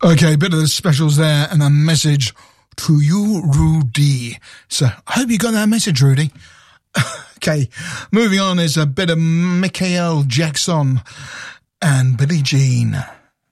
Okay, bit of the specials there and a message to you, Rudy. So I hope you got that message, Rudy. Okay, moving on is a bit of Michael Jackson and Billie Jean.